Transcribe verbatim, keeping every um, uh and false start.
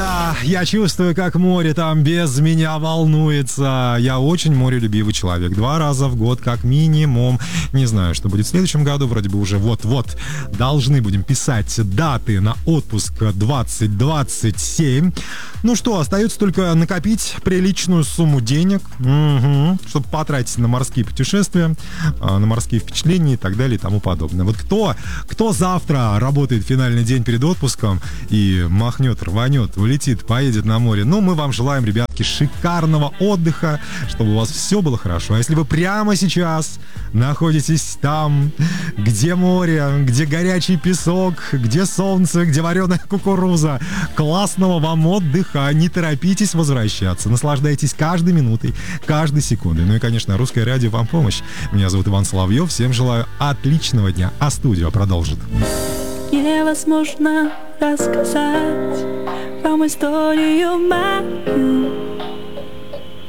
Да, я чувствую, как море там без меня волнуется. Я очень морелюбивый человек. Два раза в год, как минимум. Не знаю, что будет в следующем году. Вроде бы уже вот-вот должны будем писать даты на отпуск двадцать двадцать семь. Ну что, остается только накопить приличную сумму денег, угу, чтобы потратить на морские путешествия, на морские впечатления и так далее и тому подобное. Вот кто, кто завтра работает финальный день перед отпуском и махнет, рванет, улетит, поедет на море, ну, мы вам желаем, ребятки, шикарного отдыха, чтобы у вас все было хорошо. А если вы прямо сейчас находитесь там, где море, где горячий песок, где солнце, где вареная кукуруза, классного вам отдыха, не торопитесь возвращаться, наслаждайтесь каждой минутой, каждой секундой. Ну и, конечно, Русское радио вам в помощь. Меня зовут Иван Соловьев, всем желаю отличного дня, а студия продолжит. Невозможно рассказать вам историю мою.